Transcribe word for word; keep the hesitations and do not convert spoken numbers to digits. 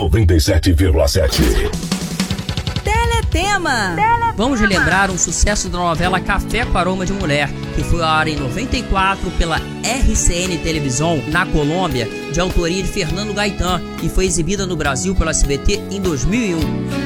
noventa e sete vírgula sete. Teletema. Teletema. Vamos relembrar um sucesso da novela Café com Aroma de Mulher, que foi ao ar em noventa e quatro pela R C N Televisão, na Colômbia, de autoria de Fernando Gaitán, e foi exibida no Brasil pela S B T em dois mil e um.